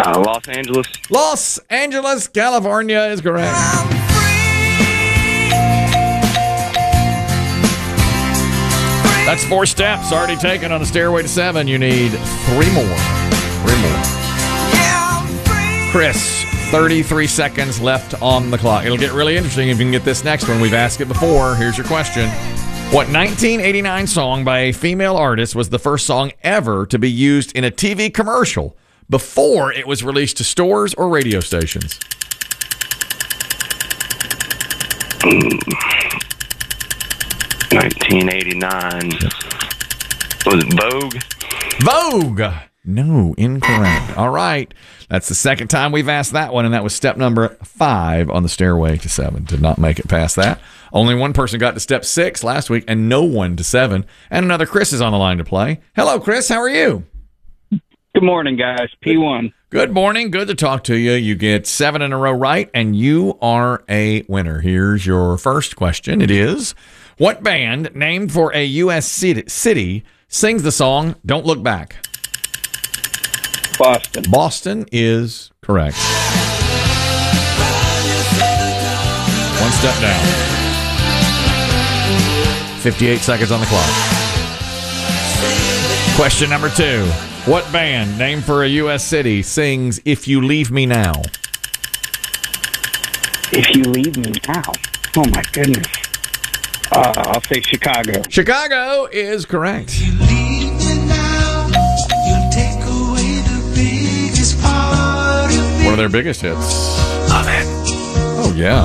Los Angeles. Los Angeles, California is correct. That's 4 steps already taken on the stairway to 7. You need 3 more. 3 more. Chris, 33 seconds left on the clock. It'll get really interesting if you can get this next one. We've asked it before. Here's your question. What 1989 song by a female artist was the first song ever to be used in a TV commercial before it was released to stores or radio stations? 1989. Was it Vogue? Vogue. No, incorrect. All right. That's the second time we've asked that one, and that was step number 5 on the stairway to 7. Did not make it past that. Only one person got to step 6 last week, and no one to 7. And another Chris is on the line to play. Hello, Chris. How are you? Good morning, guys. P1. Good morning. Good to talk to you. You get 7 in a row right, and you are a winner. Here's your first question. It is, what band named for a U.S. city sings the song Don't Look Back? Boston. Boston is correct. One step down. 58 seconds on the clock. Question number 2. What band named for a U.S. city sings If You Leave Me Now? If You Leave Me Now. Oh, my goodness. I'll say Chicago. Chicago is correct. One of their biggest hits. Love it. Oh, yeah.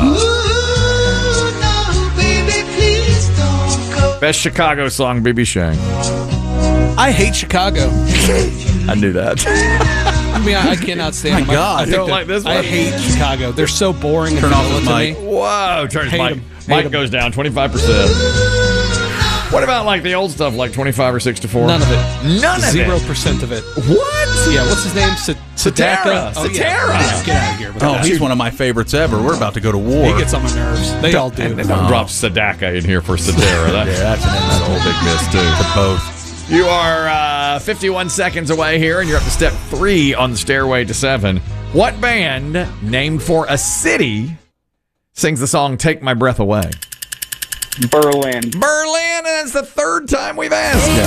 Best Chicago song, B.B. Shang. I hate Chicago. I knew that. I mean, I cannot stand them. My God. You don't like this one? I hate Chicago. They're so boring. Turn off his mic. Whoa. Turn his mic. Mic goes down 25%. What about like the old stuff, like 25 or 64? None of it. None of it? 0% of it. What? Yeah, what's his name? Satara. Oh, Satara. Yeah, get out of here. Oh, he's one of my favorites ever. We're about to go to war. He gets on my nerves. They all do. And don't drop Sadaka in here for Satara. That's a whole big miss, too. To both. You are 51 seconds away here, and you're up to step 3 on the stairway to 7. What band named for a city sings the song Take My Breath Away? Berlin. Berlin, and that's the 3rd time we've asked it.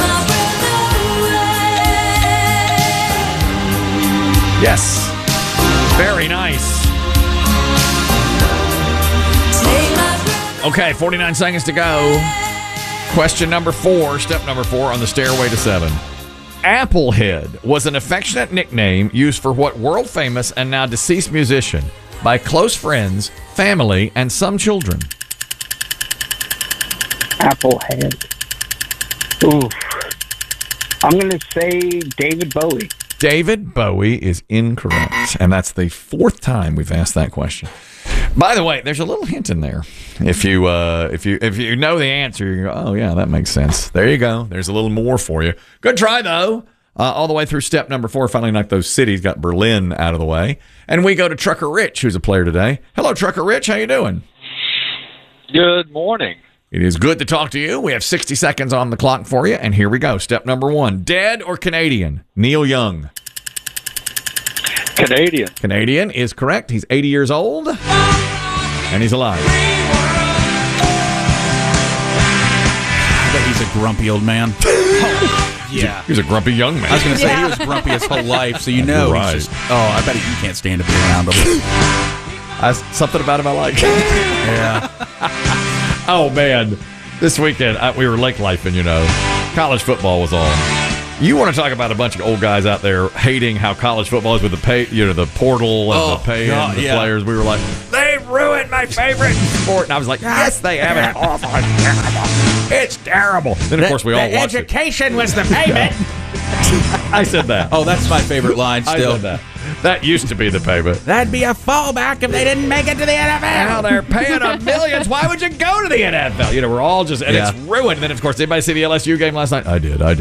Yes. Very nice. Okay, 49 seconds to go. Question number 4, step number 4 on the stairway to 7. Applehead was an affectionate nickname used for what world-famous and now deceased musician by close friends, family, and some children? Applehead. Oof. I'm going to say David Bowie. David Bowie is incorrect, and that's the 4th time we've asked that question. By the way, there's a little hint in there. If you know the answer, you go, oh yeah, that makes sense. There you go. There's a little more for you. Good try though. All the way through step number 4. Finally knocked those cities. Got Berlin out of the way, and we go to Trucker Rich, who's a player today. Hello, Trucker Rich. How you doing? Good morning. It is good to talk to you. We have 60 seconds on the clock for you, and here we go. Step number 1. Dead or Canadian? Neil Young. Canadian. Canadian is correct. He's 80 years old, and he's alive. I bet he's a grumpy old man. Yeah. He's a grumpy young man. I was going to say, he was grumpy his whole life, so you know right. he's just, I bet you can't stand to be around him. Something about him I like. Yeah. Oh, man. This weekend, we were lake lifing, College football was on. You want to talk about a bunch of old guys out there hating how college football is with the pay, the portal and the pay and the players. We were like, they ruined my favorite sport. And I was like, yes, they have. It's awful. It's terrible. It's terrible. Then, of course, we all watched education was the payment. I said that. Oh, that's my favorite line still. I said that. That used to be the payment. That'd be a fallback if they didn't make it to the NFL. Now they're paying them millions. Why would you go to the NFL? We're all just, and it's ruined. And then, of course, anybody see the LSU game last night? I did. Yep,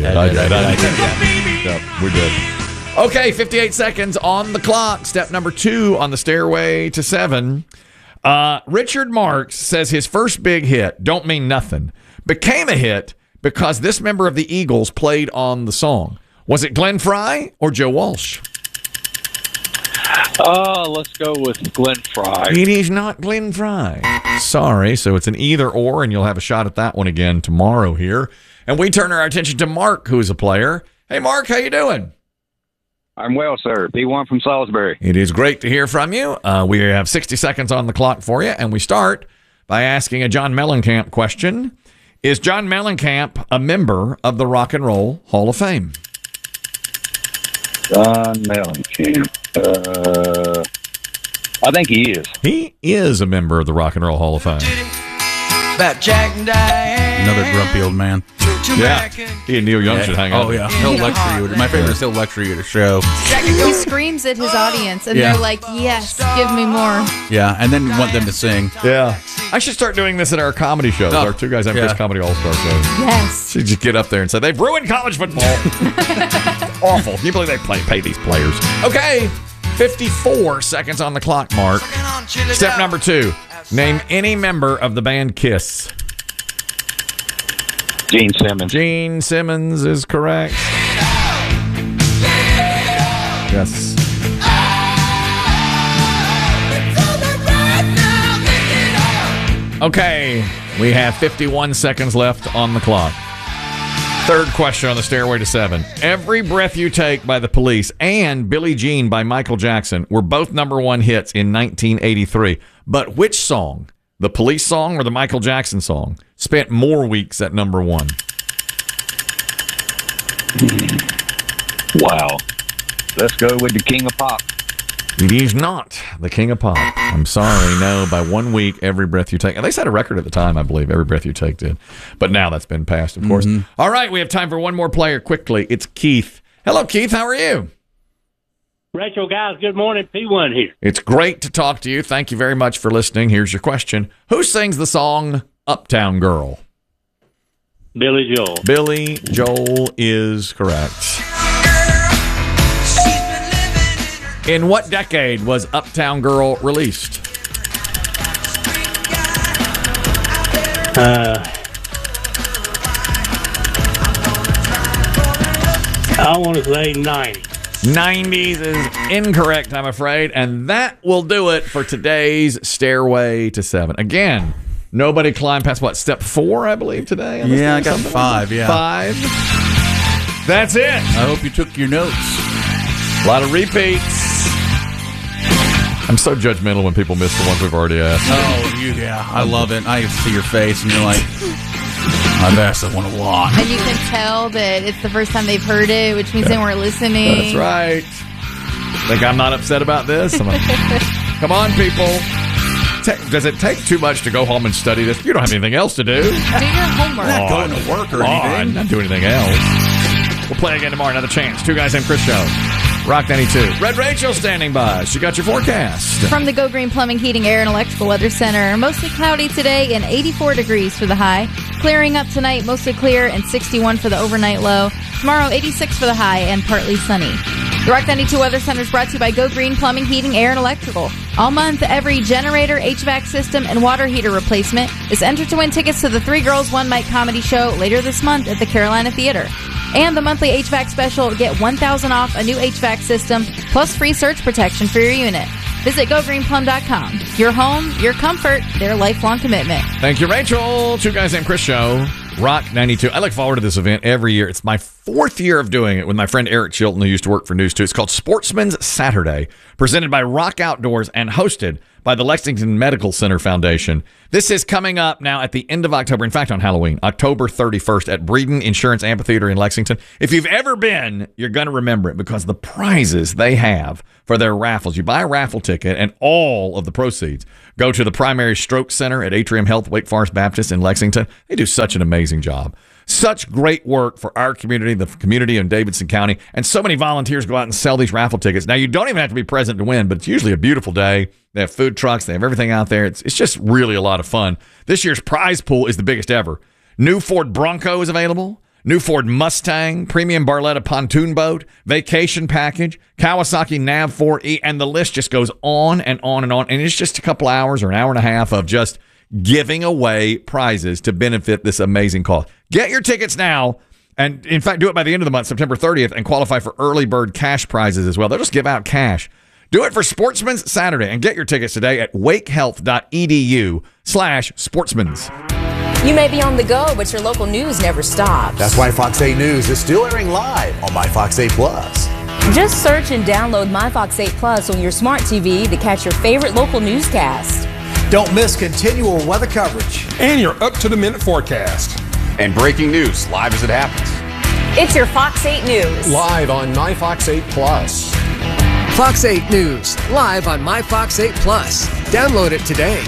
we did. Okay, 58 seconds on the clock. Step number 2 on the stairway to 7. Richard Marx says his first big hit, Don't Mean Nothing, became a hit because this member of the Eagles played on the song. Was it Glenn Frey or Joe Walsh? Let's go with Glenn Fry. It is not Glenn Fry. Sorry. So it's an either or, and you'll have a shot at that one again tomorrow here. And we turn our attention to Mark, who is a player. Hey, Mark, how you doing? I'm well, sir. P1 from Salisbury. It is great to hear from you. We have 60 seconds on the clock for you, and we start by asking a John Mellencamp question. Is John Mellencamp a member of the Rock and Roll Hall of Fame? John Mellencamp. I think he is. He is a member of the Rock and Roll Hall of Fame. Another grumpy old man. Yeah, he and Neil Young should hang out. Oh, yeah. He'll lecture you. My favorite is he'll lecture you at a show. He screams at his audience, and Yeah. they're like, yes, give me more. Yeah, and then want them to sing. Yeah. I should start doing this at our comedy shows, Oh, our Two Guys and Chris yeah. Comedy All-Star shows. Yes. Should just get up there and say, they've ruined college football. Awful. Can you believe they pay these players? Okay. 54 seconds on the clock, Mark. Step number 2. Name any member of the band Kiss. Gene Simmons. Gene Simmons is correct. Yes. Okay, we have 51 seconds left on the clock. Third question on the Stairway to 7. Every Breath You Take by The Police and Billie Jean by Michael Jackson were both #1 hits in 1983. But which song, the Police song or the Michael Jackson song, spent more weeks at #1? Wow. Let's go with the King of Pop. It is not the King of Pop. I'm sorry, no. By 1 week, Every Breath You Take. And they set a record at the time, I believe. Every Breath You Take did. But now that's been passed, of course. All right, we have time for one more player quickly. It's Keith. Hello, Keith. How are you? Rachel, guys, good morning. P1 here. It's great to talk to you. Thank you very much for listening. Here's your question. Who sings the song Uptown Girl? Billy Joel. Billy Joel is correct. In what decade was Uptown Girl released? I want to say 90. 90s is incorrect, I'm afraid. And that will do it for today's Stairway to 7. Again, nobody climbed past, what, step 4, I believe, today? on the Yeah, I stair, got something 5, like yeah. 5. That's it. I hope you took your notes. A lot of repeats. I'm so judgmental when people miss the ones we've already asked. Oh, yeah. I love it. I see your face, and you're like, I've asked that one a lot. And you can tell that it's the first time they've heard it, which means they weren't listening. That's right. Think I'm not upset about this? I'm like, come on, people. Does it take too much to go home and study this? You don't have anything else to do. Do your homework. Not going to work or anything. Not doing anything else. We'll play again tomorrow. Another chance. Two Guys Named Chris show. Rock 92. Red Rachel standing by. She got your forecast. From the Go Green Plumbing, Heating, Air, and Electrical Weather Center, mostly cloudy today and 84 degrees for the high. Clearing up tonight, mostly clear and 61 for the overnight low. Tomorrow, 86 for the high and partly sunny. The Rock 92 Weather Center is brought to you by Go Green Plumbing, Heating, Air, and Electrical. All month, every generator, HVAC system, and water heater replacement is entered to win tickets to the Three Girls, One Mic comedy show later this month at the Carolina Theater. And the monthly HVAC special, get $1,000 off a new HVAC system, plus free surge protection for your unit. Visit GoGreenPlum.com. Your home, your comfort, their lifelong commitment. Thank you, Rachel. Two Guys Named Chris show. Rock 92. I look forward to this event every year. It's my 4th year of doing it with my friend Eric Chilton, who used to work for News 2. It's called Sportsman's Saturday, presented by Rock Outdoors and hosted by the Lexington Medical Center Foundation. This is coming up now at the end of October. In fact, on Halloween, October 31st at Breeden Insurance Amphitheater in Lexington. If you've ever been, you're going to remember it because the prizes they have for their raffles. You buy a raffle ticket and all of the proceeds go to the Primary Stroke Center at Atrium Health, Wake Forest Baptist in Lexington. They do such an amazing job. Such great work for our community, the community in Davidson County, and so many volunteers go out and sell these raffle tickets. Now, you don't even have to be present to win, but it's usually a beautiful day. They have food trucks. They have everything out there. It's just really a lot of fun. This year's prize pool is the biggest ever. New Ford Bronco is available. New Ford Mustang, Premium Barletta Pontoon Boat, Vacation Package, Kawasaki NAV4E, and the list just goes on and on and on. And it's just a couple hours or an hour and a half of just giving away prizes to benefit this amazing cause. Get your tickets now, and in fact, do it by the end of the month, September 30th, and qualify for early bird cash prizes as well. They'll just give out cash. Do it for Sportsman's Saturday and get your tickets today at wakehealth.edu/sportsmans. You may be on the go, but your local news never stops. That's why Fox 8 News is still airing live on My Fox 8 Plus. Just search and download My Fox 8 Plus on your smart TV to catch your favorite local newscast. Don't miss continual weather coverage. And your up-to-the-minute forecast. And breaking news live as it happens. It's your Fox 8 News. Live on My Fox 8 Plus. Fox 8 News, live on My Fox 8 Plus. Download it today.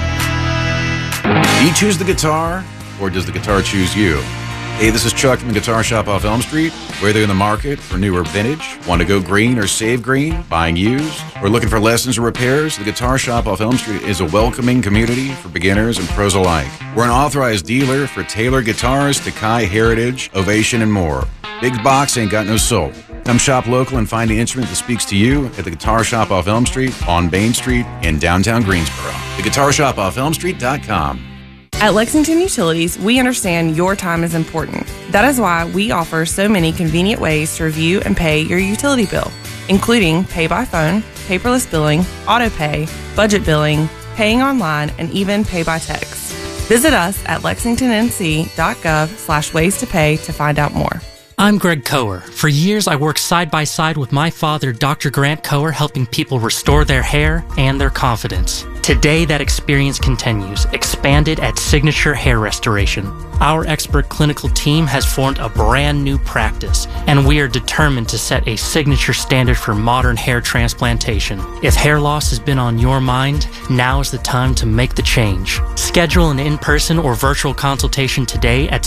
Do you choose the guitar, or does the guitar choose you? Hey, this is Chuck from the Guitar Shop off Elm Street. Whether you're in the market for new or vintage, want to go green or save green, buying used, or looking for lessons or repairs, the Guitar Shop off Elm Street is a welcoming community for beginners and pros alike. We're an authorized dealer for Taylor guitars, Takai, Heritage, Ovation, and more. Big box ain't got no soul. Come shop local and find the instrument that speaks to you at the Guitar Shop off Elm Street on Bain Street in downtown Greensboro. The Guitar Shop off ElmStreet.com. At Lexington Utilities, we understand your time is important. That is why we offer so many convenient ways to review and pay your utility bill, including pay by phone, paperless billing, auto pay, budget billing, paying online, and even pay by text. Visit us at lexingtonnc.gov/ways to pay to find out more. I'm Greg Coher. For years, I worked side by side with my father, Dr. Grant Coher, helping people restore their hair and their confidence. Today, that experience continues, expanded at Signature Hair Restoration. Our expert clinical team has formed a brand new practice, and we are determined to set a signature standard for modern hair transplantation. If hair loss has been on your mind, now is the time to make the change. Schedule an in-person or virtual consultation today at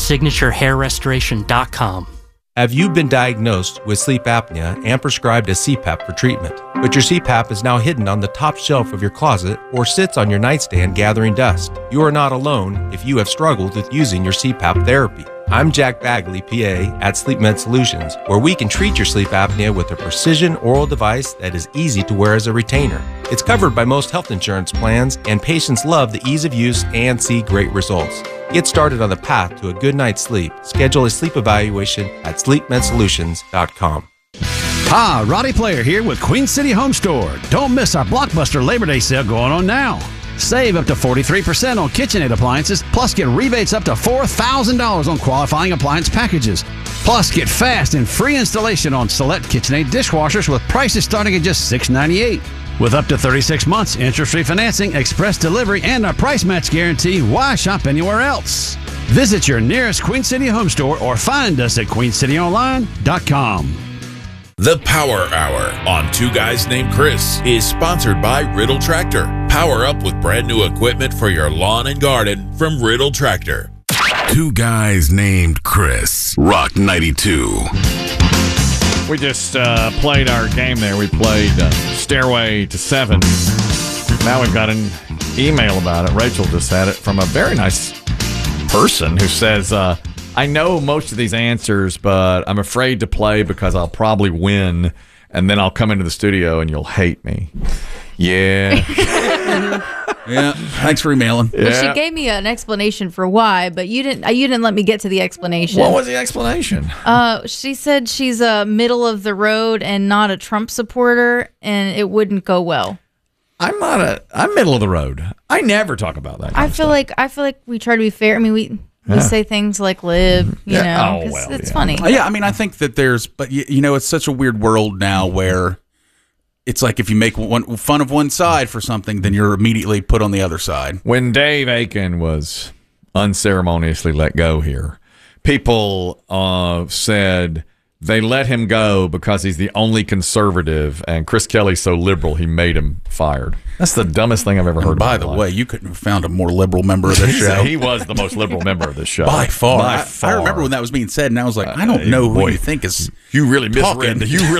signaturehairrestoration.com. Have you been diagnosed with sleep apnea and prescribed a CPAP for treatment, but your CPAP is now hidden on the top shelf of your closet or sits on your nightstand gathering dust? You are not alone if you have struggled with using your CPAP therapy. I'm Jack Bagley, PA, at SleepMed Solutions, where we can treat your sleep apnea with a precision oral device that is easy to wear as a retainer. It's covered by most health insurance plans, and patients love the ease of use and see great results. Get started on the path to a good night's sleep. Schedule a sleep evaluation at sleepmedsolutions.com. Hi, Roddy Player here with Queen City Home Store. Don't miss our Blockbuster Labor Day sale going on now. Save up to 43% on KitchenAid appliances, plus get rebates up to $4,000 on qualifying appliance packages. Plus, get fast and free installation on select KitchenAid dishwashers with prices starting at just $698. With up to 36 months, interest-free financing, express delivery, and a price match guarantee, why shop anywhere else? Visit your nearest Queen City Home Store or find us at queencityonline.com. The Power Hour on Two Guys Named Chris is sponsored by Riddle Tractor. Power up with brand new equipment for your lawn and garden from Riddle Tractor. Two Guys Named Chris, Rock 92. We just played our game there. We played Stairway to 7. Now we've got an email about it. Rachel just had it from a very nice person who says, I know most of these answers, but I'm afraid to play because I'll probably win, and then I'll come into the studio and you'll hate me. Yeah. Yeah. Thanks for emailing. Well, she gave me an explanation for why, but you didn't let me get to the explanation. What was the explanation? She said she's a middle of the road and not a Trump supporter, and it wouldn't go well. I'm middle of the road. I never talk about that. I feel like we try to be fair. I mean, we say things like lib, you know, because it's funny. Yeah, I mean, I think that but it's such a weird world now where it's like if you make fun of one side for something, then you're immediately put on the other side. When Dave Aiken was unceremoniously let go here, people said they let him go because he's the only conservative, and Chris Kelly's so liberal he made him fired. That's the dumbest thing I've ever heard. By the way, you couldn't have found a more liberal member of this show. He was the most liberal member of this show. By far. I remember when that was being said, and I was like, I don't know who you think is You really misread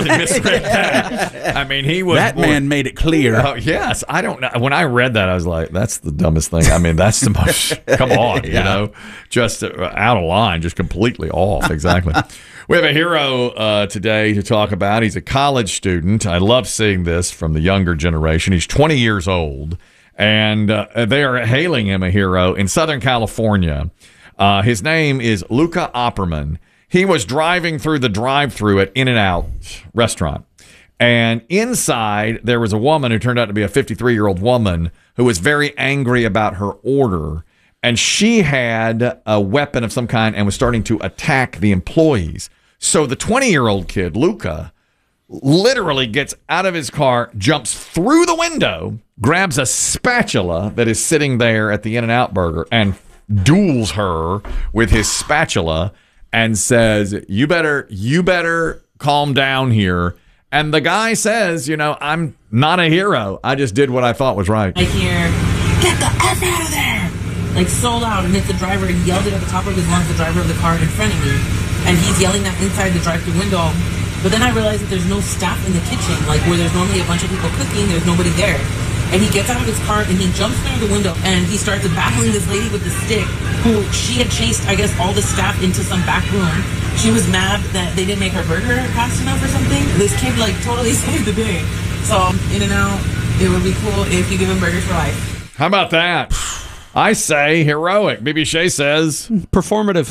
that. I mean, he was... That man made it clear. Yes. I don't know. When I read that, I was like, that's the dumbest thing. I mean, that's the most... Come on, you know? Just out of line, just completely off. Exactly. We have a hero today to talk about. He's a college student. I love seeing this from the younger generation. He's 20 years old, and they are hailing him a hero in Southern California. His name is Luca Opperman. He was driving through the drive-thru at In-N-Out restaurant, And inside, there was a woman who turned out to be a 53-year-old woman who was very angry about her order. And she had a weapon of some kind and was starting to attack the employees. So the 20-year-old kid, Luca, literally gets out of his car, jumps through the window, grabs a spatula that is sitting there at the In-N-Out Burger and duels her with his spatula and says, you better calm down here. And the guy says, I'm not a hero. I just did what I thought was right. I hear, get the F out of there! Like, so loud. And it's the driver. He yelled it at the top of his lungs, the driver of the car in front of me. And he's yelling that inside the drive-thru window. But then I realized that there's no staff in the kitchen, like where there's normally a bunch of people cooking, there's nobody there. And he gets out of his car and he jumps through the window and he starts battling this lady with the stick who she had chased, I guess, all the staff into some back room. She was mad that they didn't make her burger fast enough or something. This kid, like, totally saved the day. So, In-N-Out, it would be cool if you give him burgers for life. How about that? I say heroic. BB Shea says performative.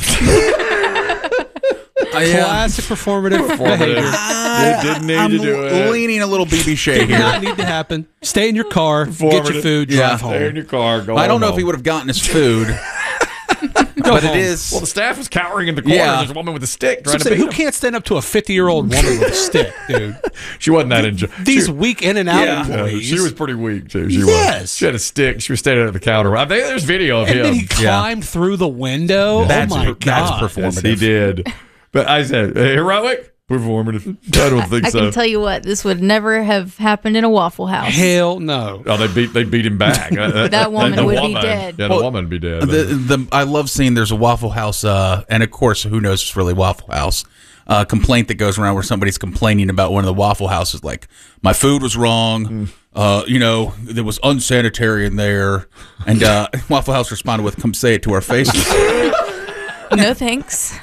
Classic performative behavior. You didn't need to do it. Leaning a little BB Shea Did here. not need to happen. Stay in your car, get your food, drive home. Stay in your car, go I don't know home. if he would have gotten his food. But it is. Well, the staff was cowering in the corner. Yeah. There's a woman with a stick trying to Who beat him. can't stand up to a 50-year-old woman with a stick, dude? She wasn't that enjoy. These weak In-N-Out Yeah, employees. she was pretty weak too. She Yes. was. She had a stick. She was standing at the counter. I think there's video of And him. then he climbed through the window. That's oh my God. that's performative. Yes, he did. But I said heroic, performative. I don't think I so. can tell you what, this would never have happened in a Waffle House. Hell no. Oh, they beat him back. That woman would be dead. Yeah, the woman would be dead. I love seeing there's a Waffle House, and of course, who knows it's really Waffle House, complaint that goes around where somebody's complaining about one of the Waffle Houses, like, my food was wrong, there was unsanitary in there, and Waffle House responded with, come say it to our faces. No thanks.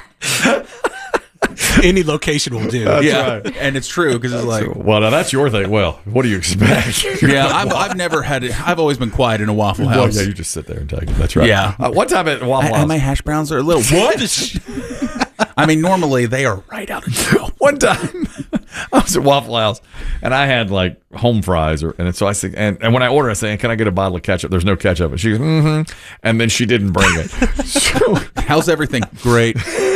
Any location will do. That's yeah, right. and it's true because it's like, well, now that's your thing. Well, what do you expect? yeah, I've never had it. I've always been quiet in a Waffle House. Well, yeah, you just sit there and take it. That's right. Yeah. One time at Waffle House, my hash browns are a little what? I mean, normally they are right out of jail. One time I was at Waffle House and I had like home fries, and so I said, and when I ordered, I said, can I get a bottle of ketchup? There's no ketchup. And she goes, mm-hmm. And then she didn't bring it. So, how's everything? Great.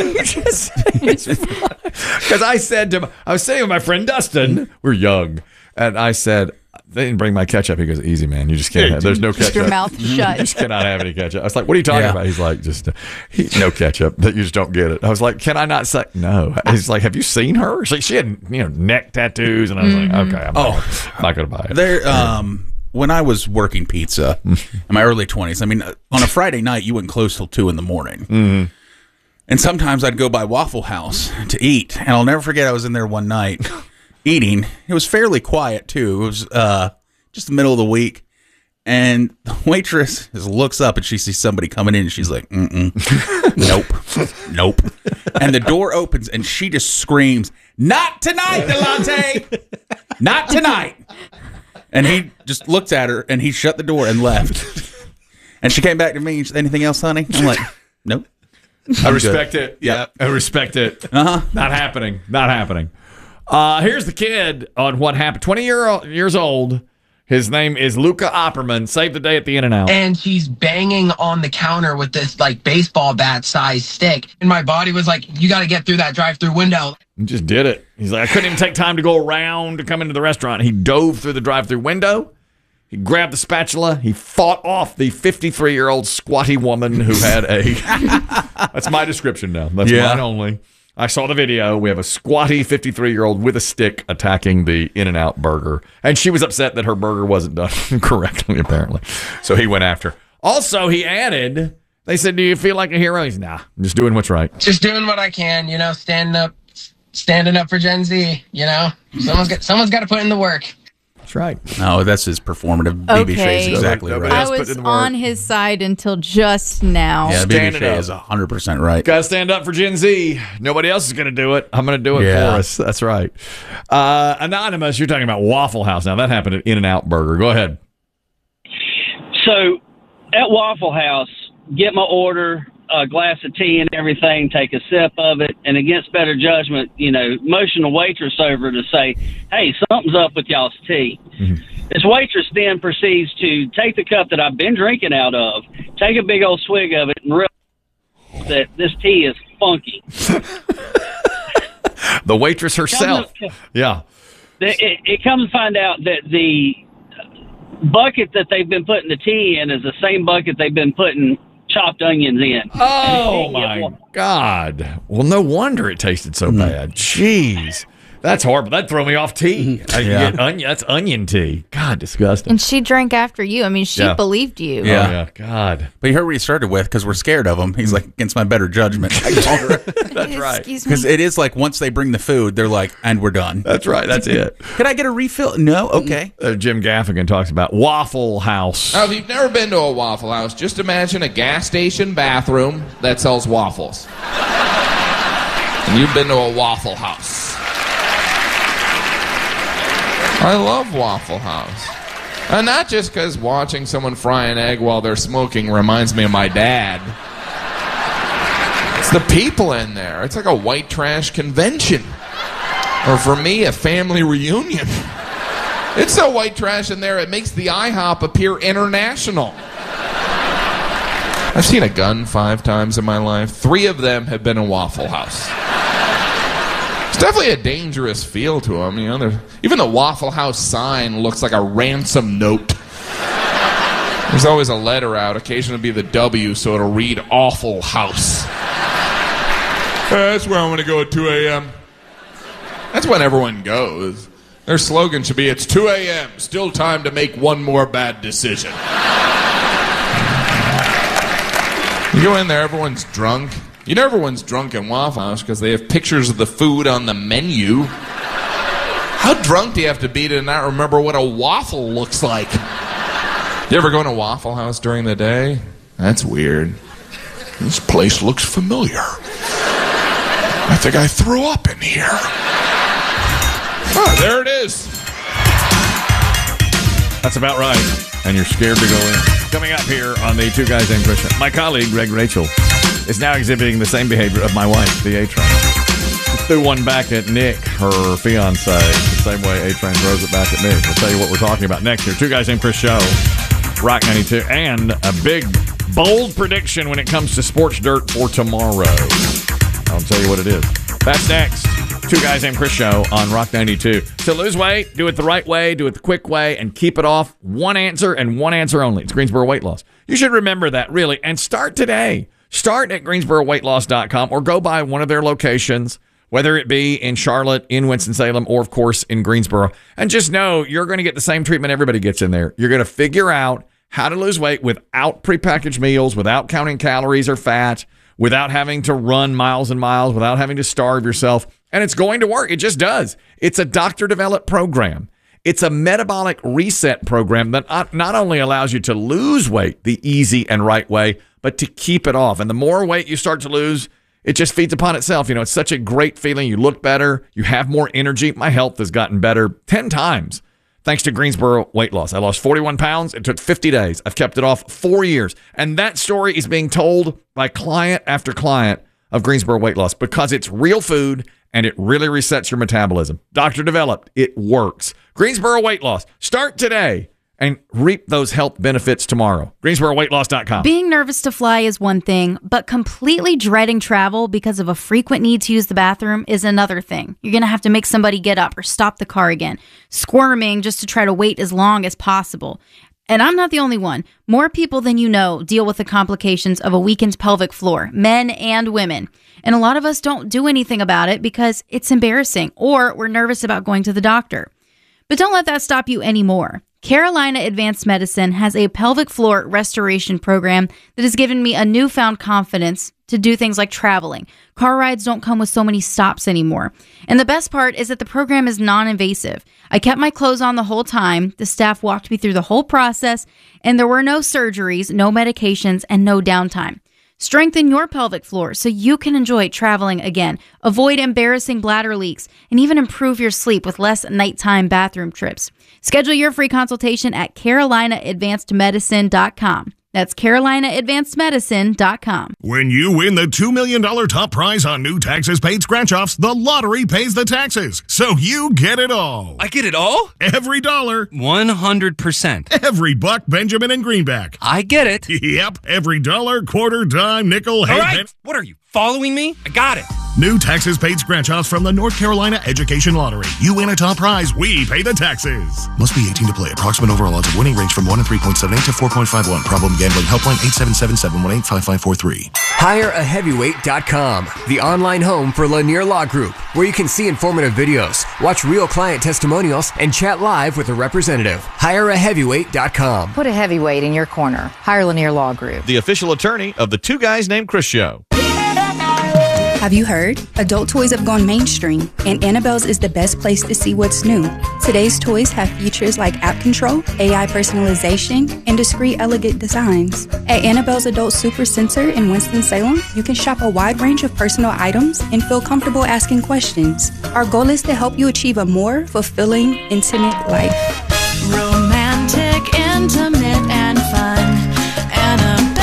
Because I said to him, I was sitting with my friend Dustin. We're young, and I said, they didn't bring my ketchup. He goes, easy, man. You just can't have, there's no ketchup. Keep your mouth shut. You just cannot have any ketchup. I was like, what are you talking about? He's like, no ketchup. That you just don't get it. I was like, can I not say no? He's like, have you seen her? She had neck tattoos, and I was like, okay, I'm not going to buy it. There, when I was working pizza in my early 20s, I mean, on a Friday night, you wouldn't close till 2 in the morning. Mm-hmm. And sometimes I'd go by Waffle House to eat, and I'll never forget I was in there one night eating. It was fairly quiet, too. It was just the middle of the week, and the waitress looks up, and she sees somebody coming in, and she's like, nope. And the door opens, and she just screams, not tonight, Delante! Not tonight! And he just looked at her, and he shut the door and left. And she came back to me, and she said, anything else, honey? I'm like, nope. I respect it. Yeah, I respect it. Not happening. Not happening. Here's the kid on what happened. 20 years old. His name is Luca Opperman. Saved the day at the In-N-Out. And she's banging on the counter with this like baseball bat size stick. And my body was like, you got to get through that drive-through window. He just did it. He's like, I couldn't even take time to go around to come into the restaurant. He dove through the drive-through window. He grabbed the spatula. He fought off the 53-year-old squatty woman who had a... That's my description now. That's mine only. I saw the video. We have a squatty 53-year-old with a stick attacking the In-N-Out burger. And she was upset that her burger wasn't done correctly, apparently. So he went after her. Also, he added, they said, do you feel like a hero? He's, nah, I'm just doing what's right. Just doing what I can, standing up for Gen Z, Someone's got to put in the work. That's right. No, that's his performative. BB Shea is exactly right. I was on his side until just now. Yeah, BB Shea is 100% right. Got to stand up for Gen Z. Nobody else is going to do it. I'm going to do it for us. That's right. Anonymous, you're talking about Waffle House. Now, that happened at In-N-Out Burger. Go ahead. So, at Waffle House, get my order, a glass of tea and everything, take a sip of it, and against better judgment, motion the waitress over to say, hey, something's up with y'all's tea. Mm-hmm. This waitress then proceeds to take the cup that I've been drinking out of, take a big old swig of it, and realize that this tea is funky. The waitress herself. Yeah. It comes to find out that the bucket that they've been putting the tea in is the same bucket they've been putting chopped onions in. Oh, my God. Well, no wonder it tasted so bad. Jeez. That's horrible. That'd throw me off tea. That's onion tea. God, disgusting. And she drank after you. I mean, she believed you. Yeah. Oh, yeah. God. But you heard what he started with, because we're scared of him. He's like, against my better judgment. That's right. Because it is like, once they bring the food, they're like, and we're done. That's right. That's it. Can I get a refill? No? Okay. Jim Gaffigan talks about Waffle House. Now, if you've never been to a Waffle House, just imagine a gas station bathroom that sells waffles. And you've been to a Waffle House. I love Waffle House. And not just because watching someone fry an egg while they're smoking reminds me of my dad. It's the people in there. It's like a white trash convention. Or for me, a family reunion. It's so white trash in there, it makes the IHOP appear international. I've seen a gun 5 times in my life. 3 of them have been in Waffle House. It's definitely a dangerous feel to them. Even the Waffle House sign looks like a ransom note. There's always a letter out, occasionally be the W, so it'll read Awful House. That's where I'm going to go at 2 a.m. That's when everyone goes. Their slogan should be, it's 2 a.m., still time to make one more bad decision. You go in there, everyone's drunk. You know everyone's drunk in Waffle House because they have pictures of the food on the menu. How drunk do you have to be to not remember what a waffle looks like? You ever go to Waffle House during the day? That's weird. This place looks familiar. I think I threw up in here. Oh, there it is. That's about right. And you're scared to go in. Coming up here on the Two Guys Named Chris Show, my colleague, Greg Rachel, is now exhibiting the same behavior of my wife, the A-Train. She threw one back at Nick, her fiance, the same way A-Train throws it back at me. We'll tell you what we're talking about next here. Two Guys Named Chris Show, Rock 92, and a big, bold prediction when it comes to sports dirt for tomorrow. I'll tell you what it is. That's next. Two Guys Named Chris Show on Rock 92. To lose weight, do it the right way, do it the quick way, and keep it off. One answer and one answer only. It's Greensboro Weight Loss. You should remember that, really, and start today. Start at GreensboroWeightLoss.com or go by one of their locations, whether it be in Charlotte, in Winston-Salem, or, of course, in Greensboro. And just know you're going to get the same treatment everybody gets in there. You're going to figure out how to lose weight without prepackaged meals, without counting calories or fat, without having to run miles and miles, without having to starve yourself. And it's going to work. It just does. It's a doctor-developed program. It's a metabolic reset program that not only allows you to lose weight the easy and right way, but to keep it off. And the more weight you start to lose, it just feeds upon itself. It's such a great feeling. You look better. You have more energy. My health has gotten better 10 times thanks to Greensboro Weight Loss. I lost 41 pounds. It took 50 days. I've kept it off 4 years. And that story is being told by client after client of Greensboro Weight Loss because it's real food and it really resets your metabolism. Doctor developed. It works. Greensboro Weight Loss. Start today and reap those health benefits tomorrow. GreensboroWeightLoss.com. Being nervous to fly is one thing, but completely dreading travel because of a frequent need to use the bathroom is another thing. You're going to have to make somebody get up or stop the car again, squirming just to try to wait as long as possible. And I'm not the only one. More people than you know deal with the complications of a weakened pelvic floor, men and women. And a lot of us don't do anything about it because it's embarrassing or we're nervous about going to the doctor. But don't let that stop you anymore. Carolina Advanced Medicine has a pelvic floor restoration program that has given me a newfound confidence to do things like traveling. Car rides don't come with so many stops anymore. And the best part is that the program is non-invasive. I kept my clothes on the whole time. The staff walked me through the whole process, and there were no surgeries, no medications, and no downtime. Strengthen your pelvic floor so you can enjoy traveling again, avoid embarrassing bladder leaks, and even improve your sleep with less nighttime bathroom trips. Schedule your free consultation at CarolinaAdvancedMedicine.com. That's CarolinaAdvancedMedicine.com. When you win the $2 million top prize on new taxes paid scratch-offs, the lottery pays the taxes. So you get it all. I get it all? Every dollar. 100%. Every buck, Benjamin and Greenback. I get it. Yep. Every dollar, quarter, dime, nickel, All right. What are you, following me? I got it. New taxes paid scratch-offs from the North Carolina Education Lottery. You win a top prize, we pay the taxes. Must be 18 to play. Approximate overall odds of winning range from 1 in 3.78 to 4.51. Problem gambling. Helpline 877-718-5543. HireAHeavyweight.com, the online home for Lanier Law Group, where you can see informative videos, watch real client testimonials, and chat live with a representative. HireAHeavyweight.com. Put a heavyweight in your corner. Hire Lanier Law Group. The official attorney of the Two Guys Named Chris show. Have you heard? Adult toys have gone mainstream, and Annabelle's is the best place to see what's new. Today's toys have features like app control, AI personalization, and discreet, elegant designs. At Annabelle's Adult Super Center in Winston-Salem, you can shop a wide range of personal items and feel comfortable asking questions. Our goal is to help you achieve a more fulfilling, intimate life. Romantic, intimate, and fun. Annabelle's.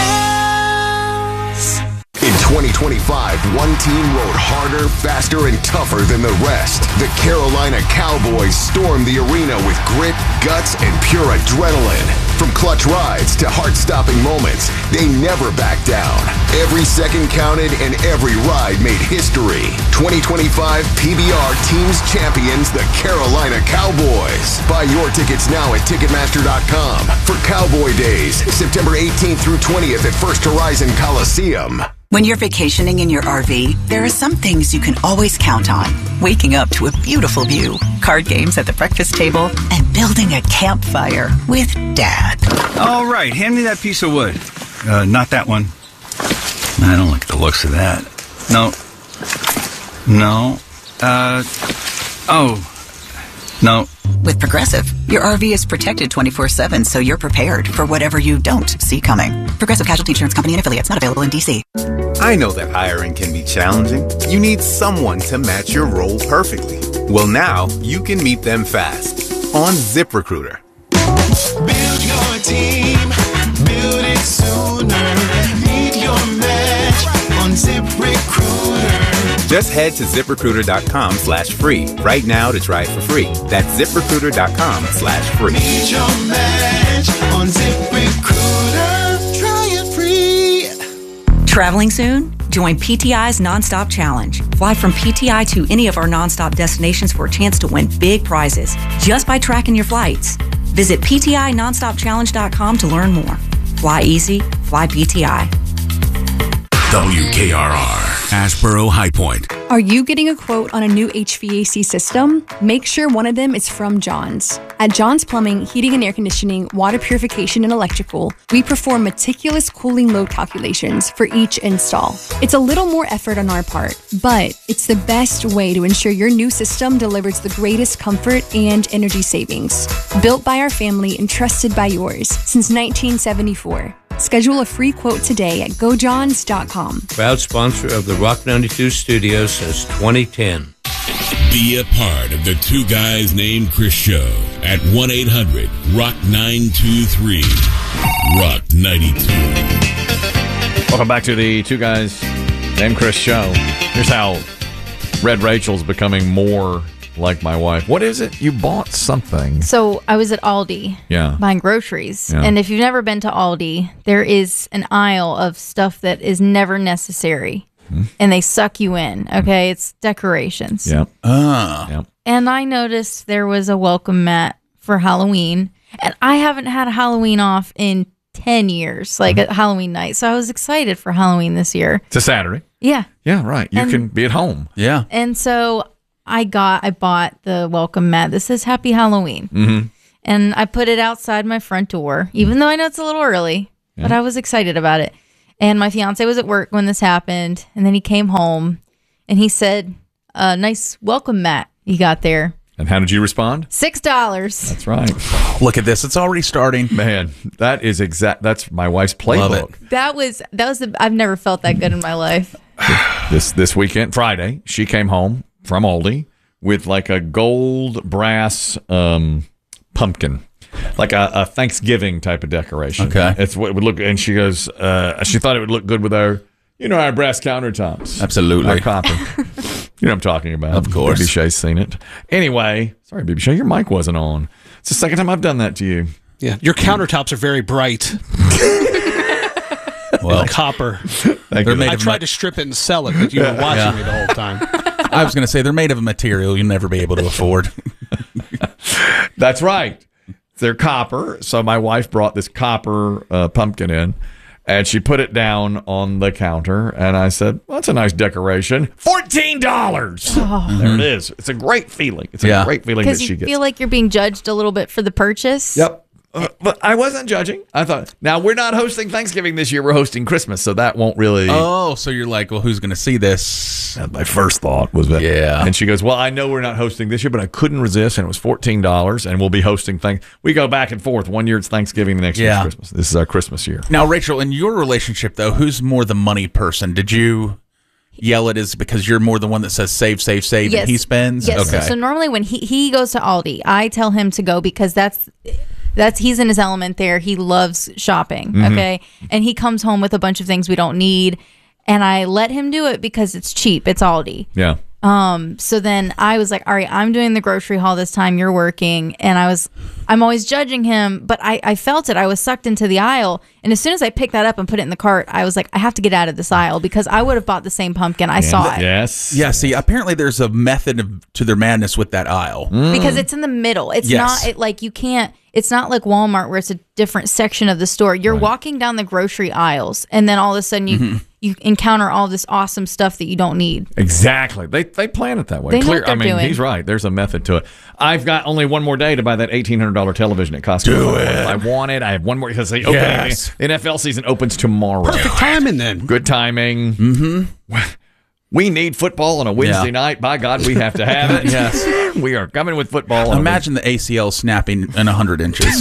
In 2025, one team rode harder, faster, and tougher than the rest. The Carolina Cowboys stormed the arena with grit, guts, and pure adrenaline. From clutch rides to heart-stopping moments, they never backed down. Every second counted and every ride made history. 2025 PBR Teams Champions, the Carolina Cowboys. Buy your tickets now at Ticketmaster.com for Cowboy Days, September 18th through 20th at First Horizon Coliseum. When you're vacationing in your RV, there are some things you can always count on. Waking up to a beautiful view, card games at the breakfast table, and building a campfire with Dad. All right, hand me that piece of wood. Not that one. I don't like the looks of that. No. No. With Progressive, your RV is protected 24/7, so you're prepared for whatever you don't see coming. Progressive Casualty Insurance Company and affiliates, not available in D.C. I know that hiring can be challenging. You need someone to match your role perfectly. Well, now you can meet them fast on ZipRecruiter. Build your team, build it sooner. Meet your match on ZipRecruiter. Just head to ZipRecruiter.com/free right now to try it for free. That's ZipRecruiter.com/free. Meet your match on ZipRecruiter. Try it free. Traveling soon? Join PTI's Nonstop Challenge. Fly from PTI to any of our nonstop destinations for a chance to win big prizes just by tracking your flights. Visit PTINonstopChallenge.com to learn more. Fly easy, fly PTI. WKRR, Asheboro High Point. Are you getting a quote on a new HVAC system? Make sure one of them is from Johns. At Johns Plumbing, Heating and Air Conditioning, Water Purification, and Electrical, we perform meticulous cooling load calculations for each install. It's a little more effort on our part, but it's the best way to ensure your new system delivers the greatest comfort and energy savings. Built by our family and trusted by yours since 1974. Schedule a free quote today at gojohns.com. Proud sponsor of the Rock 92 Studios since 2010. Be a part of the Two Guys Named Chris show at 1-800-ROCK-923. Rock 92. Welcome back to the Two Guys Named Chris show. Here's how Red Rachel's becoming more like my wife. What is it? You bought something. So I was at Aldi buying groceries. Yeah. And if you've never been to Aldi, there is an aisle of stuff that is never necessary. And they suck you in. Okay. It's decorations. Yep. Yep. And I noticed there was a welcome mat for Halloween. And I haven't had a Halloween off in 10 years, like a Halloween night. So I was excited for Halloween this year. It's a Saturday. Yeah. Yeah, right. You can be at home. Yeah. And so I bought the welcome mat. This says Happy Halloween. Mm-hmm. And I put it outside my front door, even though I know it's a little early, but I was excited about it. And my fiance was at work when this happened. And then he came home and he said, nice welcome mat you got there. And how did you respond? $6. That's right. Look at this. It's already starting. Man, that's my wife's playbook. That was I've never felt that good in my life. This weekend, Friday, she came home from Aldi with like a gold brass pumpkin like a Thanksgiving type of decoration. Okay. It's what it would look, and she goes, she thought it would look good with our brass countertops. Absolutely. Our copper. You know what I'm talking about. Of course. BB Shay's seen it. Anyway, sorry, BB Shay, your mic wasn't on. It's the second time I've done that to you. Yeah, your countertops are very bright. Well, copper. I tried to strip it and sell it, but you were watching me the whole time. I was going to say they're made of a material you'll never be able to afford. That's right. They're copper. So my wife brought this copper pumpkin in, and she put it down on the counter. And I said, well, that's a nice decoration. $14. Oh. There it is. It's a great feeling. It's a great feeling that she Because gets. you feel like you're being judged a little bit for the purchase. Yep. But I wasn't judging. I thought, now we're not hosting Thanksgiving this year. We're hosting Christmas, so that won't really. Oh, so you're like, well, who's going to see this? My first thought was that. Yeah. And she goes, well, I know we're not hosting this year, but I couldn't resist, and it was $14, and we'll be hosting We go back and forth. 1 year it's Thanksgiving, the next year it's Christmas. This is our Christmas year. Now, Rachel, in your relationship, though, who's more the money person? Did you yell at his because you're more the one that says save, save, save, and he spends? Yes. Okay. So normally when he goes to Aldi, I tell him to go because that's he's in his element there. He loves shopping. Mm-hmm. Okay. And he comes home with a bunch of things we don't need. And I let him do it because it's cheap. It's Aldi. Yeah. So then I was like, all right, I'm doing the grocery haul this time. You're working. And I'm always judging him, but I felt it. I was sucked into the aisle. And as soon as I picked that up and put it in the cart, I was like, I have to get out of this aisle because I would have bought the same pumpkin. I saw it. Yes. Yeah, see, apparently there's a method to their madness with that aisle. Because it's in the middle. It's it's not like Walmart where it's a different section of the store. You're walking down the grocery aisles and then all of a sudden you encounter all this awesome stuff that you don't need. Exactly. They plan it that way. They know what they're doing. He's right. There's a method to it. I've got only one more day to buy that $1,800 television at Costco. Do it. I want it. I have one more because the NFL season opens tomorrow. Perfect timing then. Good timing. Mm-hmm. We need football on a Wednesday night. By God, we have to have it. Yes. We are coming with football. Imagine the ACL snapping in 100 inches.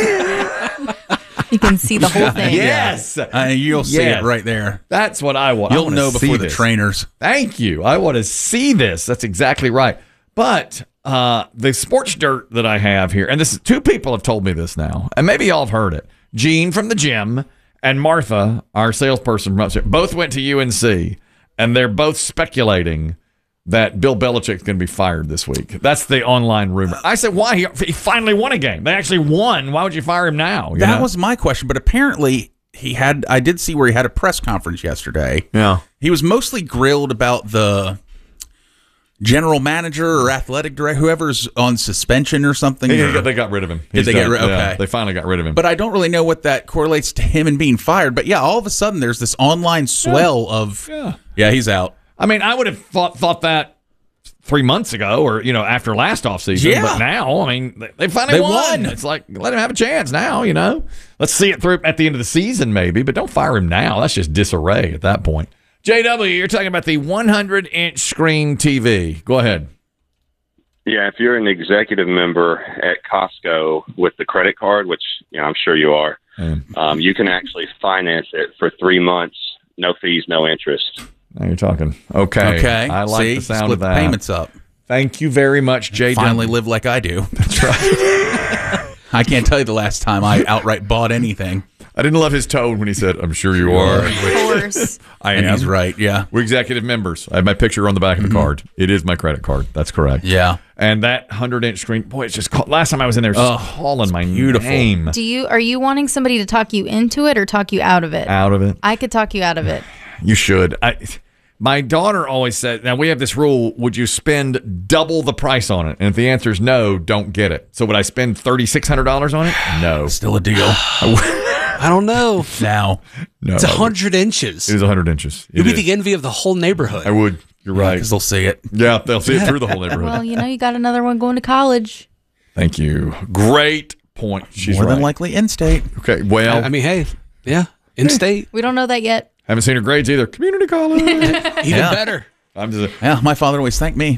You can see the whole thing. Yes. You'll see it right there. That's what I want. You'll know before the trainers. Thank you. I want to see this. That's exactly right. But the sports dirt that I have here, and this is two people have told me this now, and maybe y'all have heard it. Gene from the gym and Martha, our salesperson from upstairs, both went to UNC, and they're both speculating that Bill Belichick's going to be fired this week. That's the online rumor. I said, why? He finally won a game. They actually won. Why would you fire him now? That was my question, but apparently I did see where he had a press conference yesterday. Yeah. He was mostly grilled about the general manager or athletic director, whoever's on suspension or something. They got rid of him. Did they get rid? Okay. Yeah, they finally got rid of him. But I don't really know what that correlates to him and being fired. But yeah, all of a sudden there's this online swell of, he's out. I mean, I would have thought that 3 months ago or, after last offseason. Yeah. But now, I mean, they finally won. It's like, let him have a chance now, Let's see it through at the end of the season maybe, but don't fire him now. That's just disarray at that point. JW, you're talking about the 100-inch screen TV. Go ahead. Yeah, if you're an executive member at Costco with the credit card, which I'm sure you are, you can actually finance it for 3 months, no fees, no interest. Now you're talking. Okay. I like the sound of that. Split the payments up. Thank you very much, JW. Finally live like I do. That's right. I can't tell you the last time I outright bought anything. I didn't love his tone when he said, I'm sure you are. Of course. I am. And he's right, yeah. We're executive members. I have my picture on the back of the card. It is my credit card. That's correct. Yeah. And that 100-inch screen, boy, it's just last time I was in there, it's just calling my name. Are you wanting somebody to talk you into it or talk you out of it? Out of it. I could talk you out of it. You should. My daughter always said, now we have this rule, would you spend double the price on it? And if the answer is no, don't get it. So would I spend $3,600 on it? No. Still a deal. I don't know. Now. No. It's 100 inches. It is 100 inches. You'd be the envy of the whole neighborhood. I would. You're right. Because they'll see it. Yeah, they'll see it through the whole neighborhood. Well, you got another one going to college. Thank you. Great point. She's More right. than likely in-state. Okay, well. I mean, hey, yeah, in-state. We don't know that yet. Haven't seen her grades either. Community college. Even better. My father always thanked me.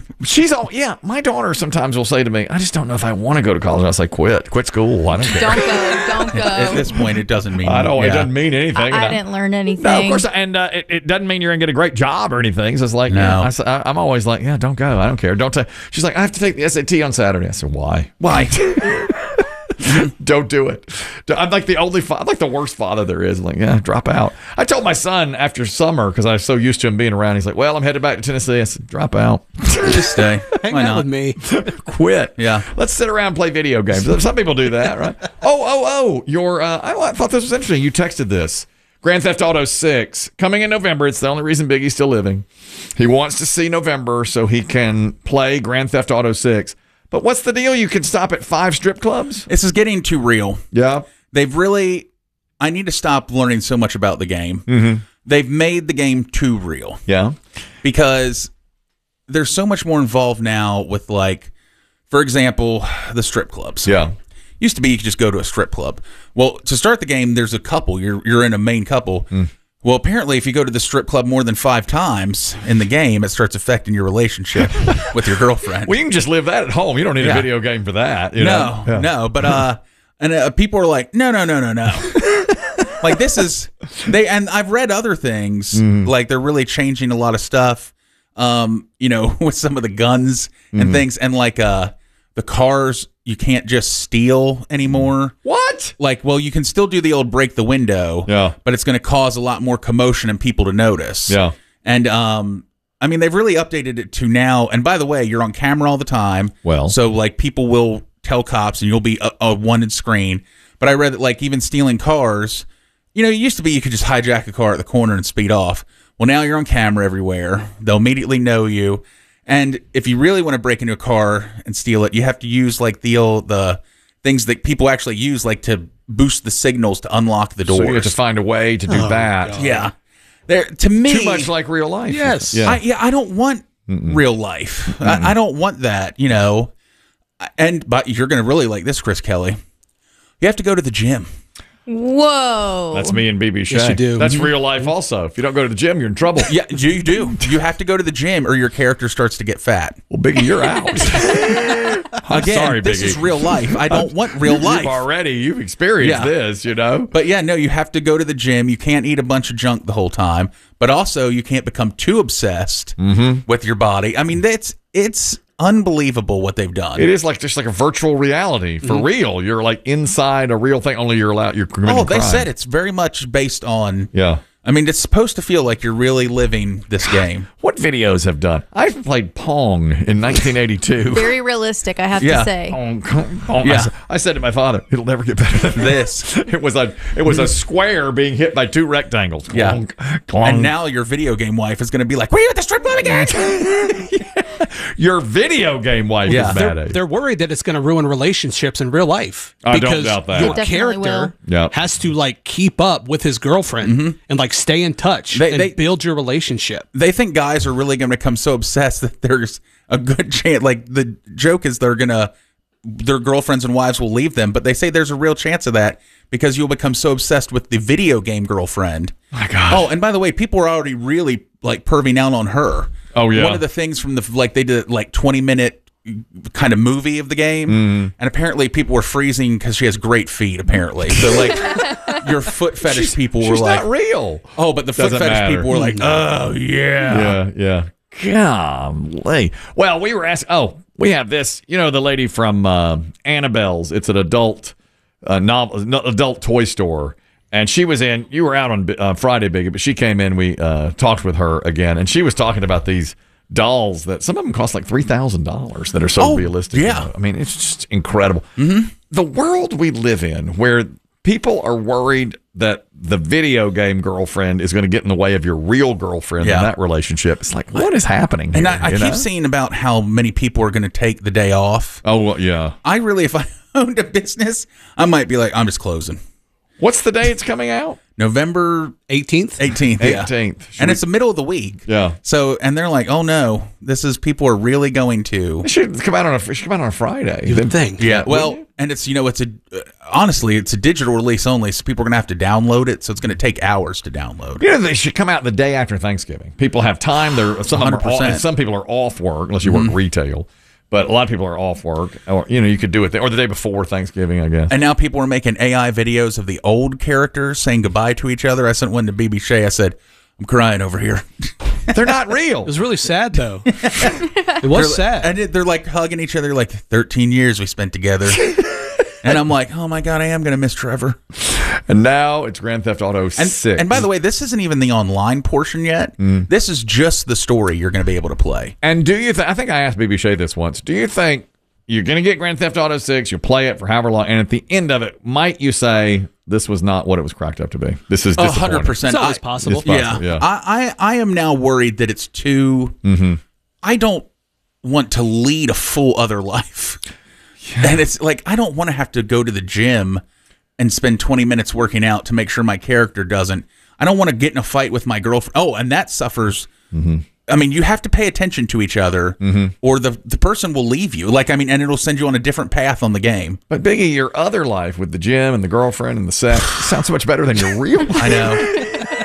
My daughter sometimes will say to me, I just don't know if I want to go to college. I was like, quit school. I don't care. Don't go. At this point, it doesn't mean. It doesn't mean anything. I didn't learn anything. No, of course. And it doesn't mean you're going to get a great job or anything. So it's like, no. I'm always like, don't go. I don't care. She's like, I have to take the SAT on Saturday. I said, why? Don't do it. I'm like the only I'm like the worst father there is. I'm like, yeah, drop out. I told my son after summer, because I was so used to him being around, he's like, well, I'm headed back to Tennessee. I said, drop out. Just stay. Hang Why out not? with me. Quit. Yeah. Let's sit around and play video games. Some people do that, right? Your I thought this was interesting. You texted this. Grand Theft Auto 6 coming in November. It's the only reason Biggie's still living. He wants to see November so he can play Grand Theft Auto 6. But what's the deal? You can stop at 5 strip clubs? This is getting too real. Yeah. I need to stop learning so much about the game. Mm-hmm. They've made the game too real. Yeah. Because there's so much more involved now with, like, for example, the strip clubs. Yeah. Used to be you could just go to a strip club. Well, to start the game, there's a couple. You're in a main couple. Well, apparently, if you go to the strip club more than 5 times in the game, it starts affecting your relationship with your girlfriend. Well, you can just live that at home. You don't need a video game for that. No. But people are like, no. Like, this is and I've read other things. Like, they're really changing a lot of stuff. With some of the guns and things, and like the cars you can't just steal anymore. What? Like, well, you can still do the old break the window. Yeah. But it's going to cause a lot more commotion and people to notice. Yeah. And they've really updated it to now. And by the way, you're on camera all the time. Well, so like people will tell cops, and you'll be a wanted screen. But I read that like even stealing cars, it used to be you could just hijack a car at the corner and speed off. Well, now you're on camera everywhere. They'll immediately know you. And if you really want to break into a car and steal it, you have to use like the things that people actually use, like to boost the signals to unlock the doors. So you have to find a way to do that. God. Yeah. To me, too much like real life. Yes. Yeah. I don't want real life. I don't want that, But you're going to really like this, Chris Kelly. You have to go to the gym. Whoa. That's me and BB Shea. Yes, you do. That's real life also. If you don't go to the gym, you're in trouble. Yeah, you do. You have to go to the gym or your character starts to get fat. Well, Biggie, you're out. Again, sorry, this Biggie. is real life. I don't want real life. You've experienced this, But yeah, no, you have to go to the gym. You can't eat a bunch of junk the whole time. But also, you can't become too obsessed with your body. I mean, it's unbelievable what they've done. It is just like a virtual reality for real. You're like inside a real thing. Only you're committing they crime. said it's very much based on. Yeah. I mean, it's supposed to feel like you're really living this game. What videos have done? I played Pong in 1982. Very realistic, I have to say. Pong. Yeah. I said to my father, "It'll never get better than this." It was a square being hit by 2 rectangles. Clonk, clonk. And now your video game wife is going to be like, "Were you at the strip club again?" Your video game wife is mad at you. They're worried that it's going to ruin relationships in real life. I don't doubt that. Your It definitely character has to like keep up with his girlfriend and like stay in touch and build your relationship. They think guys are really going to become so obsessed that there's a good chance. Like, the joke is their girlfriends and wives will leave them, but they say there's a real chance of that because you'll become so obsessed with the video game girlfriend. My God. Oh, and by the way, people are already really like perving out on her. Oh yeah. One of the things from they did like 20-minute kind of movie of the game, and apparently people were freezing because she has great feet. Apparently, so like your foot fetish people were she's like, not real. Oh, but the foot Doesn't fetish matter. people were like, oh yeah. Yeah. Golly. Well, we were asked. Oh, we have this. The lady from Annabelle's. It's an adult novel, adult toy store. And she was in. You were out on Friday, Biggie, but she came in. We talked with her again, and she was talking about these dolls that some of them cost like $3,000 that are so realistic. Yeah, I mean, it's just incredible. The world we live in, where people are worried that the video game girlfriend is going to get in the way of your real girlfriend in that relationship. It's like, what is happening here? And I keep seeing about how many people are going to take the day off. Oh, well, yeah. If I owned a business, I might be like, I'm just closing. What's the day it's coming out? November 18th? 18th, yeah. 18th. And it's the middle of the week. Yeah. So, and they're like, oh no, people are really going to. It should come out on a Friday. You would think. Yeah. Well, and it's, honestly, it's a digital release only, so people are going to have to download it, so it's going to take hours to download. They should come out the day after Thanksgiving. People have time. Some people are off work, unless you work retail. But a lot of people are off work, or you could do it or the day before Thanksgiving, I guess. And now people are making AI videos of the old characters saying goodbye to each other. I sent one to BB Shea. I said, I'm crying over here. They're not real. It was really sad, though. It was sad. And they're like hugging each other, like 13 years we spent together. And I'm like, oh my God, I am going to miss Trevor. And now it's Grand Theft Auto 6. And by the way, this isn't even the online portion yet. This is just the story you're going to be able to play. And do you I think I asked BB Shea this once. Do you think you're going to get Grand Theft Auto 6, you'll play it for however long, and at the end of it, might you say, this was not what it was cracked up to be? This is disappointing. 100%. It's always possible. Yeah. I am now worried that it's too... I don't want to lead a full other life. Yeah. And it's like, I don't want to have to go to the gym and spend 20 minutes working out to make sure my character doesn't. I don't want to get in a fight with my girlfriend. Oh, and that suffers. I mean, you have to pay attention to each other or the person will leave you. Like, I mean, and it'll send you on a different path on the game. But Biggie, your other life with the gym and the girlfriend and the sex sounds so much better than your real life. I know.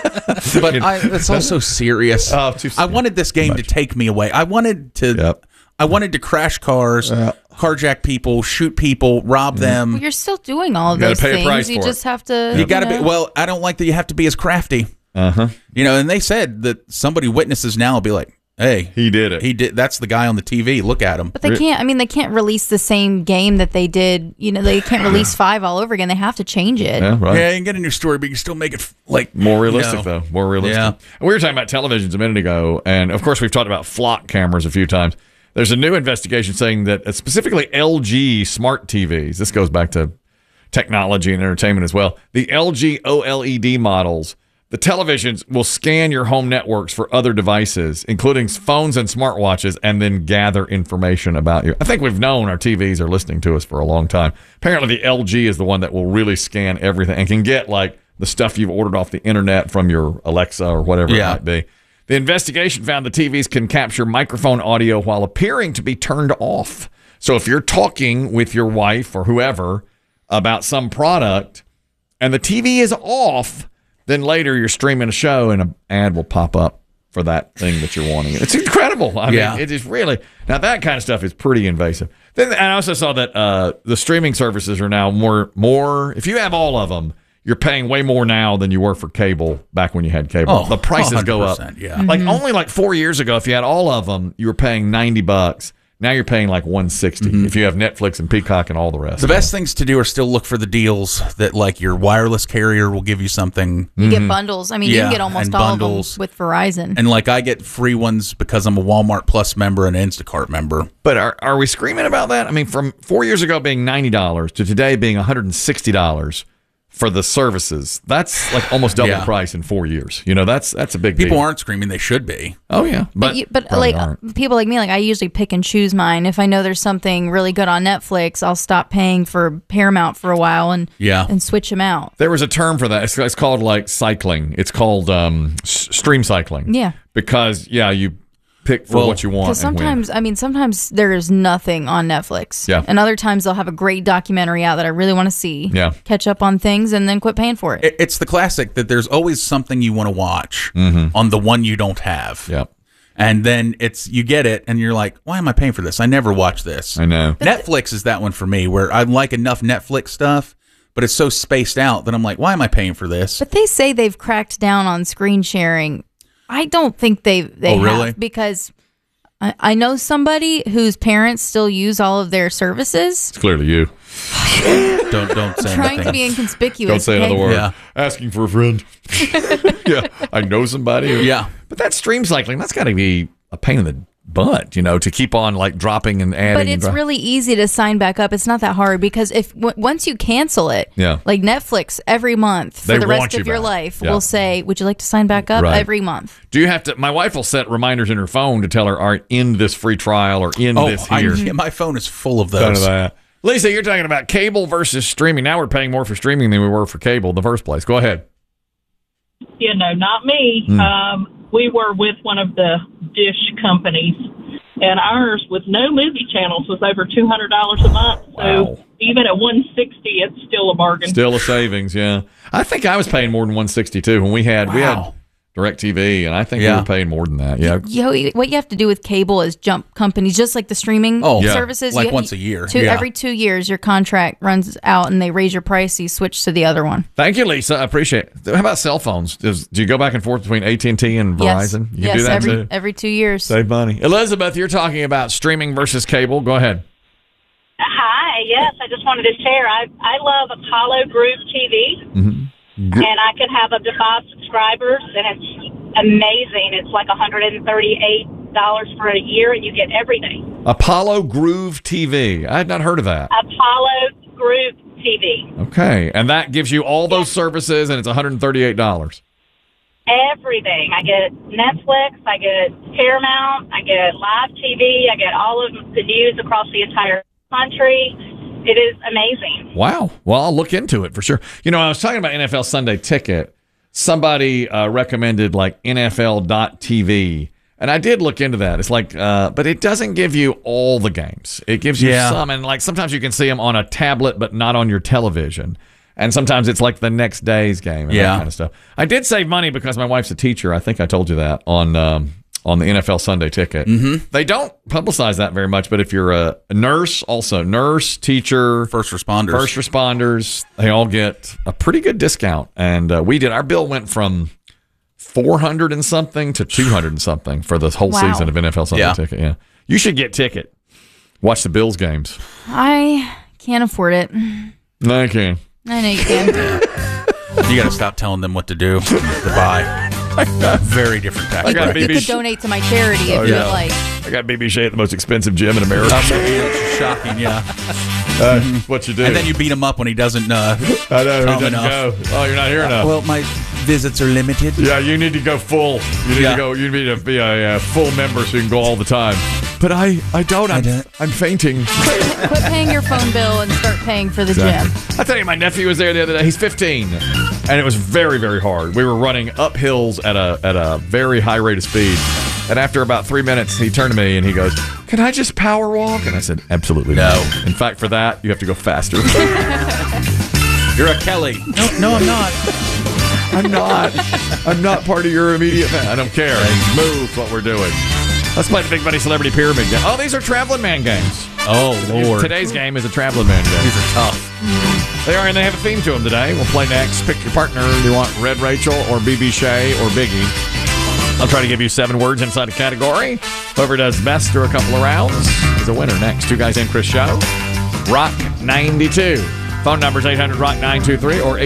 But it's also serious. Oh, too serious. I wanted this game to take me away. I wanted to crash cars, carjack people, shoot people, rob them. Well, you're still doing all of those things. You just have to. You got to be. Well, I don't like that you have to be as crafty. You know, and they said that somebody witnesses now will be like, hey, he did it. He did. That's the guy on the TV. Look at him. But they can't. I mean, they can't release the same game that they did. You know, they can't release 5 all over again. They have to change it. Yeah, right. Yeah, you can get a new story, but you can still make it like more realistic, though. More realistic. Yeah. We were talking about televisions a minute ago, and of course, we've talked about flock cameras a few times. There's a new investigation saying that specifically LG smart TVs. This goes back to technology and entertainment as well. The LG OLED models. The televisions will scan your home networks for other devices, including phones and smartwatches, and then gather information about you. I think we've known our TVs are listening to us for a long time. Apparently, the LG is the one that will really scan everything and can get like the stuff you've ordered off the internet from your Alexa or whatever it might be. The investigation found the TVs can capture microphone audio while appearing to be turned off. So if you're talking with your wife or whoever about some product and the TV is off, then later you're streaming a show and an ad will pop up for that thing that you're wanting. It's incredible. I mean, it is really... Now, that kind of stuff is pretty invasive. Then I also saw that the streaming services are now more... If you have all of them, you're paying way more now than you were for cable back when you had cable. The prices go up. Yeah. Like only like 4 years ago, if you had all of them, you were paying $90. Now you're paying like $160 if you have Netflix and Peacock and all the rest. The best things to do are still look for the deals that like your wireless carrier will give you something. You get bundles. I mean, you can get almost all of them with Verizon. And like I get free ones because I'm a Walmart Plus member and an Instacart member. But are we screaming about that? I mean, from 4 years ago being $90 to today being $160 for the services, that's like almost double the price in 4 years. You know, that's a big People deal. aren't screaming. They should be. Oh, yeah. But like people like me, like I usually pick and choose mine. If I know there's something really good on Netflix, I'll stop paying for Paramount for a while and switch them out. There was a term for that. It's called like cycling. It's called stream cycling. Yeah. Because, you pick for what you want. Because sometimes there is nothing on Netflix. Yeah. And other times they'll have a great documentary out that I really want to see. Yeah. Catch up on things and then quit paying for it. It's the classic that there's always something you want to watch on the one you don't have. Yep. And then you get it and you're like, why am I paying for this? I never watch this. I know. Netflix is that one for me where I like enough Netflix stuff, but it's so spaced out that I'm like, why am I paying for this? But they say they've cracked down on screen sharing. I don't think they really? have, because I know somebody whose parents still use all of their services. It's clearly you. Don't say Trying anything. to be inconspicuous. Don't say another word. Yeah. Asking for a friend. I know somebody. But that stream cycling, that's got to be a pain in the butt, to keep on like dropping and adding. But it's really easy to sign back up. It's not that hard because once you cancel it, like Netflix every month for the rest of your life will say, would you like to sign back up every month? Do you have to? My wife will set reminders in her phone to tell her, all right, end this free trial or end this here. My phone is full of those. Lisa, you're talking about cable versus streaming. Now we're paying more for streaming than we were for cable in the first place. Go ahead. Not me. We were with one of the dish companies, and ours with no movie channels was over $200 a month. So even at $160, it's still a bargain. Still a savings, yeah. I think I was paying more than $162 when we had DirecTV, and I think we were paying more than that. Yeah. What you have to do with cable is jump companies, just like the streaming services. Like once a year. Every 2 years, your contract runs out, and they raise your price. So you switch to the other one. Thank you, Lisa. I appreciate it. How about cell phones? Do you go back and forth between AT&T and Verizon? Yes, You can do that too? every 2 years. Save money. Elizabeth, you're talking about streaming versus cable. Go ahead. Hi. yes, I just wanted to share. I love Apollo Group TV, and I can have up to 5 subscribers, and it's amazing. It's like $138 for a year, and you get everything. Apollo Groove TV. I had not heard of that. Apollo Group TV. Okay, and that gives you all those services, and it's $138. Everything. I get Netflix, I get Paramount, I get live TV, I get all of the news across the entire country. It is amazing. Wow. Well, I'll look into it for sure. You know, I was talking about NFL Sunday Ticket. Somebody recommended like NFL.TV. And I did look into that. It's like, but it doesn't give you all the games. It gives you some. And like sometimes you can see them on a tablet, but not on your television. And sometimes it's like the next day's game and that kind of stuff. I did save money because my wife's a teacher. I think I told you that on the NFL Sunday Ticket. They don't publicize that very much, but if you're a nurse, also nurse, teacher, first responders, they all get a pretty good discount. And we did. Our bill went from $400 and something to $200 and something for this whole season of NFL Sunday Ticket. Yeah, you should get Ticket. Watch the Bills games. I can't afford it. No, I can. I know you can. You got to stop telling them what to do, to buy. Very different tactics. You could donate to my charity if you'd like. I got BB Shea at the most expensive gym in America. That's shocking, yeah. What you do. And then you beat him up when he doesn't I know, he doesn't go. Oh, you're not here enough. Well, my visits are limited. Yeah, you need to go full. You need to go. You need to be a full member so you can go all the time. But I don't. I'm fainting. Quit paying your phone bill and start paying for the gym. I tell you, my nephew was there the other day. He's 15, and it was very, very hard. We were running up hills at a very high rate of speed. And after about 3 minutes, he turned to me and he goes, "Can I just power walk?" And I said, "Absolutely no. In fact, for that, you have to go faster." You're a Kelly. No, I'm not. I'm not part of your immediate family. I don't care. Move what we're doing. Let's play the Big Money Celebrity Pyramid game. Oh, these are Traveling Man games. Oh, Lord. Today's game is a Traveling Man game. These are tough. They are, and they have a theme to them today. We'll play next. Pick your partner. Do you want Red Rachel or BB Shea or Biggie? I'll try to give you 7 words inside a category. Whoever does best through a couple of rounds is a winner next. Two Guys Named Chris Show. Rock 92. Phone number is 800-ROCK-923 or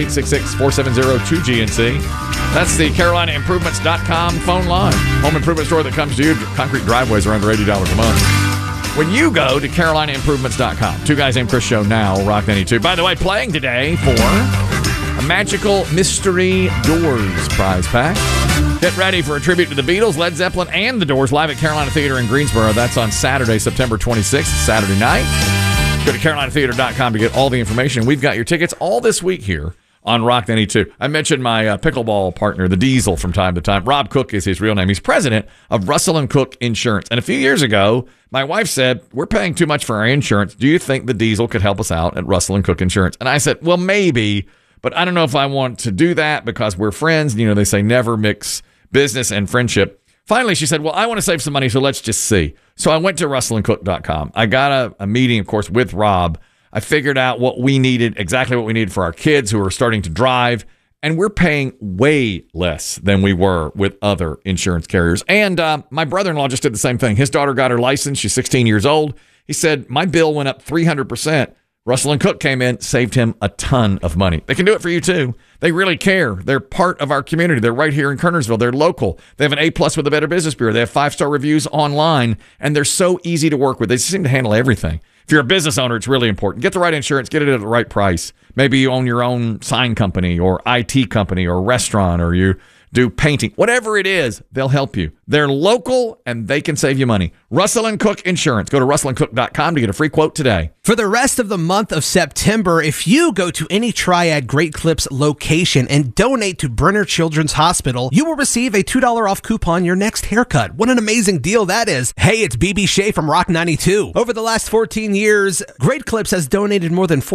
866-470-2GNC. That's the CarolinaImprovements.com phone line. Home improvement store that comes to you. Concrete driveways are under $80 a month. When you go to CarolinaImprovements.com. Two Guys Named Chris Show now, Rock 92. By the way, playing today for a Magical Mystery Doors prize pack. Get ready for a tribute to the Beatles, Led Zeppelin, and the Doors live at Carolina Theater in Greensboro. That's on Saturday, September 26th, Saturday night. Go to CarolinaTheater.com to get all the information. We've got your tickets all this week here on Rock 92. I mentioned my pickleball partner, the Diesel, from time to time. Rob Cook is his real name. He's president of Russell & Cook Insurance. And a few years ago, my wife said, "We're paying too much for our insurance. Do you think the Diesel could help us out at Russell & Cook Insurance?" And I said, "Well, maybe, but I don't know if I want to do that because we're friends. You know, they say never mix business and friendship." Finally, she said, "Well, I want to save some money, so let's just see." So I went to RussellandCook.com. I got a meeting, of course, with Rob. I figured out what we needed, exactly what we needed for our kids who are starting to drive, and we're paying way less than we were with other insurance carriers. And my brother-in-law just did the same thing. His daughter got her license. She's 16 years old. He said, "My bill went up 300%. Russell & Cook came in, saved him a ton of money." They can do it for you, too. They really care. They're part of our community. They're right here in Kernersville. They're local. They have an A+ with the Better Business Bureau. They have 5-star reviews online, and they're so easy to work with. They seem to handle everything. If you're a business owner, it's really important. Get the right insurance. Get it at the right price. Maybe you own your own sign company or IT company or restaurant, or you do painting. Whatever it is, they'll help you. They're local, and they can save you money. Russell & Cook Insurance. Go to RussellandCook.com to get a free quote today. For the rest of the month of September, if you go to any Triad Great Clips location and donate to Brenner Children's Hospital, you will receive a $2 off coupon your next haircut. What an amazing deal that is. Hey, it's BB Shea from Rock 92. Over the last 14 years, Great Clips has donated more than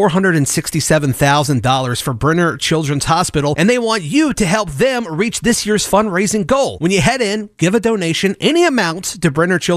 $467,000 for Brenner Children's Hospital, and they want you to help them reach this year's fundraising goal. When you head in, give a donation, any amount, to Brenner Children's